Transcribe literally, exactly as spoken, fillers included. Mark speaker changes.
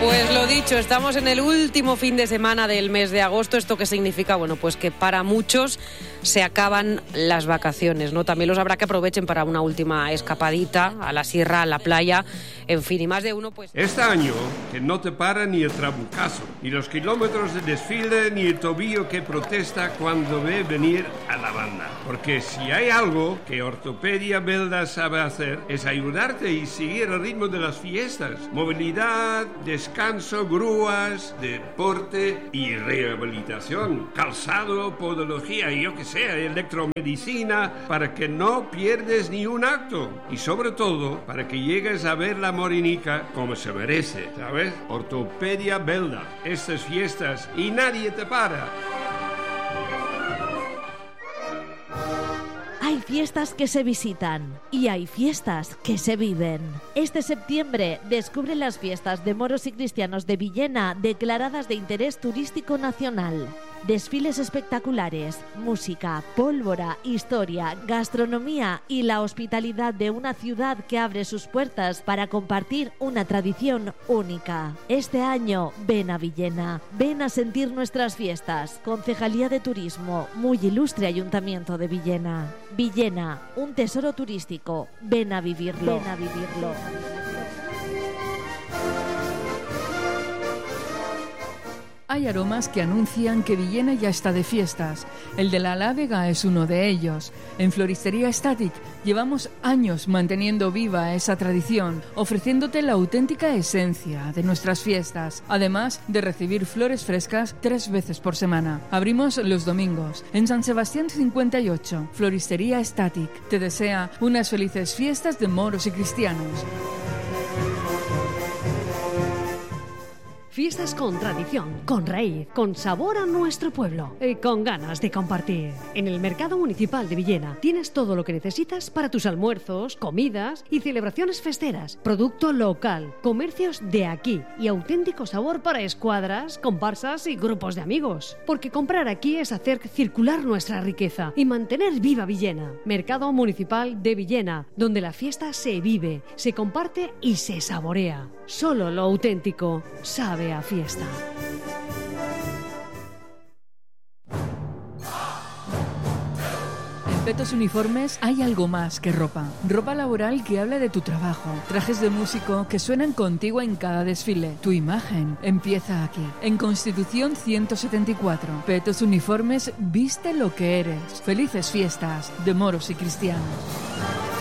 Speaker 1: Pues lo dicho, estamos en el último fin de semana del mes de agosto. ¿Esto qué significa? Bueno, pues que para muchos se acaban las vacaciones, ¿no? También los habrá que aprovechen para una última escapadita a la sierra, a la playa, en fin, y más de uno, pues...
Speaker 2: Este año, que no te para ni el trabucazo, ni los kilómetros de desfile, ni el tobillo que protesta cuando ve venir a la banda. Porque si hay algo que Ortopedia Belda sabe hacer, es ayudarte y seguir el ritmo de las fiestas. Movilidad, descanso, grúas, deporte y rehabilitación, calzado, podología y yo que sé, electromedicina, para que no pierdes ni un acto. Y sobre todo, para que llegues a ver la Morinica como se merece, ¿sabes? Ortopedia Belda, estas fiestas y nadie te para.
Speaker 3: Hay fiestas que se visitan y hay fiestas que se viven. Este septiembre descubre las fiestas de moros y cristianos de Villena declaradas de interés turístico nacional. Desfiles espectaculares, música, pólvora, historia, gastronomía y la hospitalidad de una ciudad que abre sus puertas para compartir una tradición única. Este año ven a Villena, ven a sentir nuestras fiestas. Concejalía de Turismo, muy ilustre Ayuntamiento de Villena. Villena, un tesoro turístico. Ven a vivirlo. Ven a vivirlo.
Speaker 4: Hay aromas que anuncian que Villena ya está de fiestas. El de la Alávega es uno de ellos. En Floristería Static llevamos años manteniendo viva esa tradición, ofreciéndote la auténtica esencia de nuestras fiestas, además de recibir flores frescas tres veces por semana. Abrimos los domingos. En San Sebastián cincuenta y ocho, Floristería Static te desea unas felices fiestas de moros y cristianos.
Speaker 5: Fiestas con tradición, con raíz, con sabor a nuestro pueblo y con ganas de compartir. En el Mercado Municipal de Villena tienes todo lo que necesitas para tus almuerzos, comidas y celebraciones festeras. Producto local, comercios de aquí y auténtico sabor para escuadras, comparsas y grupos de amigos. Porque comprar aquí es hacer circular nuestra riqueza y mantener viva Villena. Mercado Municipal de Villena, donde la fiesta se vive, se comparte y se saborea. Solo lo auténtico sabe a fiesta.
Speaker 4: En Petos Uniformes hay algo más que ropa. Ropa laboral que habla de tu trabajo. Trajes de músico que suenan contigo en cada desfile. Tu imagen empieza aquí. En Constitución ciento setenta y cuatro. Petos Uniformes, viste lo que eres. Felices fiestas de moros y cristianos.